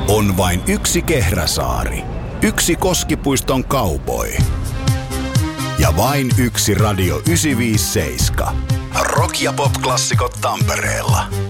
On vain yksi Kehräsaari, yksi Koskipuiston cowboy ja vain yksi Radio 957. Rock- ja pop-klassikot Tampereella.